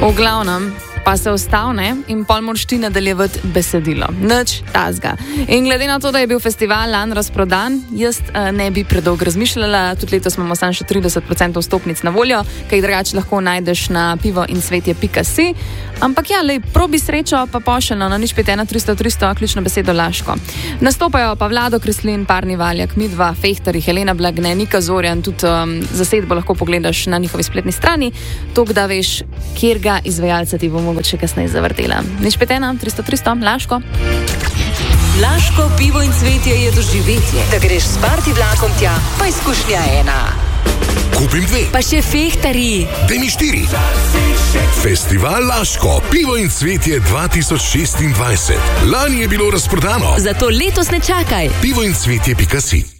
V glavnem pa se ustavne in pol moraš ti nadaljevati besedilo. Nič tazga. In glede na to, da je bil festival lani razprodan, jaz ne bi predolgo razmišljala. Tudi letos imamo samo še 30% vstopnic na voljo, kaj drugače lahko najdeš na pivoinsvetje.si. Ampak ja, lej, probi srečo, pa pošeljno na 051 300 300, ključno besedo Laško. Nastopajo pa Vlado Kreslin, Parni Valjak, Midva, Fehtari, Helena Blagne, Nika Zorjan, tudi zasedbo lahko pogledaš na njihovi spletni strani, tako da veš, kjer ga izvajalca ti bo mogoče kasneje zavrtela. 051 300 300, Laško. Laško pivo in cvetje je doživetje. Da greš s party vlakom tja, pa izkušnja ena. Kupim 2. Pa še Fehtari. Daj mi 4. Festival Laško, pivo in cvetje 2026. Lani je bilo razprodano. Zato letos ne čakaj. pivoinsvetje.si